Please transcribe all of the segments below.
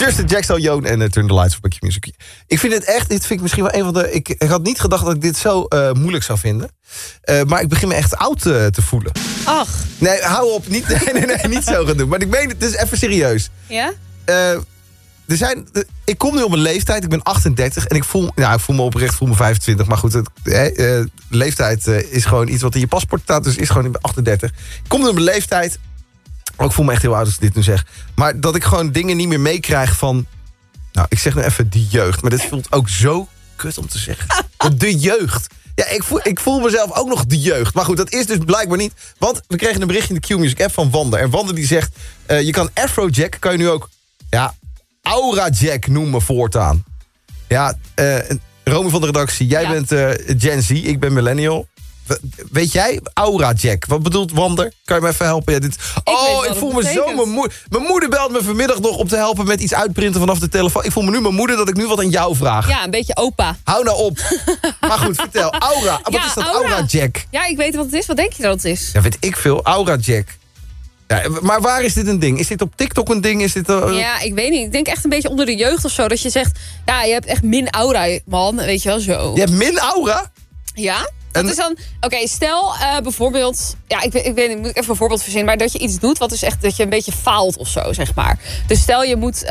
Justin Jackson, Joan en Turn the Lights Off bij Q-Music. Ik vind het echt, dit vind ik misschien wel een van de... Ik had niet gedacht dat ik dit zo moeilijk zou vinden. Maar ik begin me echt oud te voelen. Ach. Nee, hou op. Niet, nee, niet zo gaan doen. Maar ik meen het, dus even serieus. Ja? Ik kom nu op een leeftijd, ik ben 38 en ik voel me oprecht, voel me 25. Maar goed, leeftijd is gewoon iets wat in je paspoort staat, dus is gewoon, ik ben 38. Ik kom nu op een leeftijd, ik voel me echt heel oud als ik dit nu zeg, maar dat ik gewoon dingen niet meer meekrijg van, nou, ik zeg nu even de jeugd, maar dit voelt ook zo kut om te zeggen. De jeugd. Ja, ik voel mezelf ook nog de jeugd. Maar goed, dat is dus blijkbaar niet. Want we kregen een berichtje in de Q-Music app van Wander. En Wander die zegt, je kan Afrojack, kan je nu ook... Ja, Aurajack noemen voortaan. Ja, Romy van de redactie, jij bent Gen Z, ik ben millennial. Weet jij, Aurajack, wat bedoelt Wander? Kan je me even helpen? Ja, ik voel me zo... Mijn moeder belt me vanmiddag nog om te helpen met iets uitprinten vanaf de telefoon. Ik voel me nu mijn moeder dat ik nu wat aan jou vraag. Ja, een beetje opa. Hou nou op. Maar goed, vertel. Aura, wat is dat Aurajack? Ja, ik weet wat het is. Wat denk je dat het is? Ja, weet ik veel. Aurajack. Ja, maar waar is dit een ding? Is dit op TikTok een ding? Is dit, Ja, ik weet niet. Ik denk echt een beetje onder de jeugd of zo. Dat je zegt, ja, je hebt echt min aura, man. Weet je wel, zo. Je hebt min aura? Ja. Dat is dan... Oké, stel bijvoorbeeld... Ja, ik weet niet, moet ik even een voorbeeld verzinnen. Maar dat je iets doet wat is echt dat je een beetje faalt of zo, zeg maar. Dus stel je moet...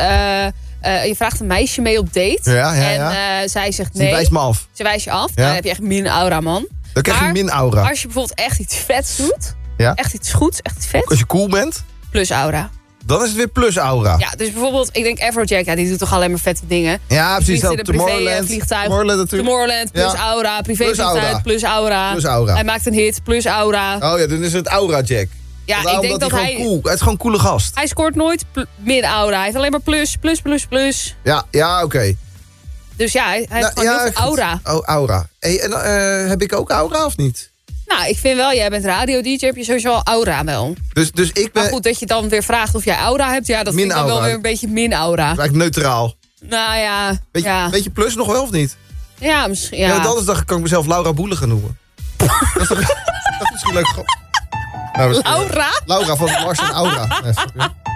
je vraagt een meisje mee op date. Ja. En zij zegt nee. Ze wijst me af. Ze wijst je af. Ja. Dan heb je echt min aura, man. Dan krijg je min aura. Als je bijvoorbeeld echt iets vets doet... Ja. Echt iets goeds, echt iets vets. Als je cool bent... Plus aura. Dan is het weer plus aura. Ja, dus bijvoorbeeld, ik denk Afrojack, ja, die doet toch alleen maar vette dingen. Ja, precies. In de privé-vliegtuig. Tomorrowland, plus aura. Privé-vliegtuig, plus aura. Plus aura. Hij maakt een hit, plus aura. Oh ja, dan is het Aurajack. Ja, ik denk dat hij... Cool. Hij is gewoon een coole gast. Hij scoort nooit min aura. Hij heeft alleen maar plus. Ja, oké. Dus ja, hij heeft gewoon heel veel aura. Oh, aura. Hey, en heb ik ook aura of niet? Nou, ik vind wel, jij bent radio-dj, heb je sowieso al aura wel. Dus ik ben... Maar goed, dat je dan weer vraagt of jij aura hebt, ja, dat vind ik dan wel weer een beetje min aura. Eigenlijk neutraal. Nou ja, Weet je plus nog wel of niet? Ja, misschien, ja. Anders dacht ik, kan ik mezelf Laura Boelen gaan noemen. Dat is toch misschien leuk. Nou, Laura? Laura van Mars en Aura. Ja,